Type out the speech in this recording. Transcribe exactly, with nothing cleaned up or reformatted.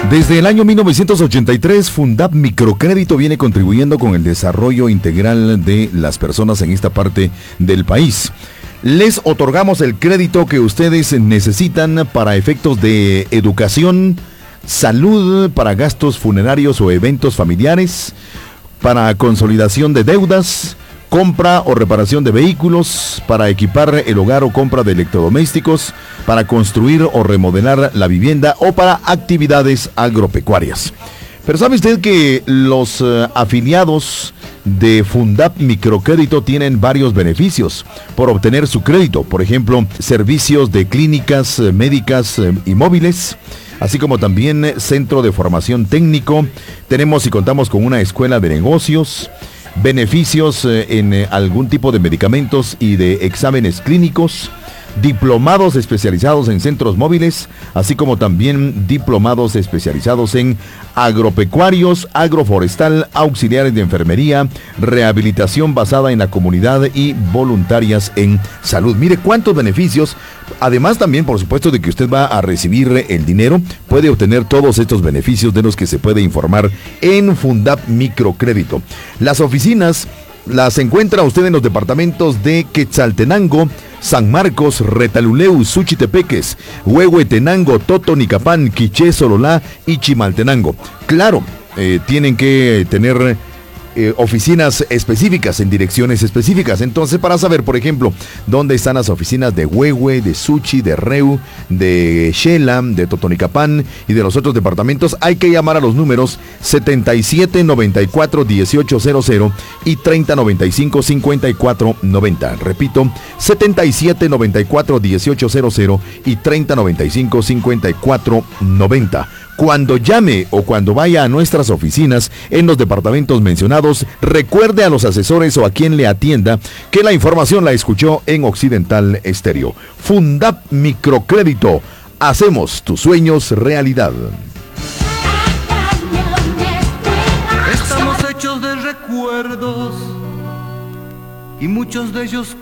Desde el año mil novecientos ochenta y tres, Fundap Microcrédito viene contribuyendo con el desarrollo integral de las personas en esta parte del país. Les otorgamos el crédito que ustedes necesitan para efectos de educación, salud, para gastos funerarios o eventos familiares, para consolidación de deudas, compra o reparación de vehículos, para equipar el hogar o compra de electrodomésticos, para construir o remodelar la vivienda o para actividades agropecuarias. Pero ¿sabe usted que los uh, afiliados de Fundap Microcrédito tienen varios beneficios por obtener su crédito? Por ejemplo, servicios de clínicas eh, médicas eh, y móviles, así como también eh, centro de formación técnico. Tenemos y contamos con una escuela de negocios, beneficios eh, en eh, algún tipo de medicamentos y de exámenes clínicos, diplomados especializados en centros móviles, así como también diplomados especializados en agropecuarios, agroforestal, auxiliares de enfermería, rehabilitación basada en la comunidad y voluntarias en salud. Mire cuántos beneficios. Además también, por supuesto, de que usted va a recibir el dinero, puede obtener todos estos beneficios de los que se puede informar en Fundap Microcrédito. Las oficinas las encuentra usted en los departamentos de Quetzaltenango, San Marcos, Retaluleu, Suchitepeques, Huehuetenango, Totonicapán, Quiché, Sololá y Chimaltenango. Claro, eh, tienen que tener eh, oficinas específicas en direcciones específicas. Entonces, para saber, por ejemplo, dónde están las oficinas de Huehue, de Suchi, de Reu, de Xela, de Totonicapán y de los otros departamentos, hay que llamar a los números setenta y siete noventa y cuatro dieciocho cero cero y treinta noventa y cinco cincuenta y cuatro noventa. Repito, setenta y siete noventa y cuatro dieciocho cero cero y treinta noventa y cinco cincuenta y cuatro noventa. Cuando llame o cuando vaya a nuestras oficinas en los departamentos mencionados, recuerde a los asesores o a quien le atienda que la información la escuchó en Occidental Estéreo. Fundap Microcrédito. Hacemos tus sueños realidad. Estamos hechos de recuerdos y muchos de ellos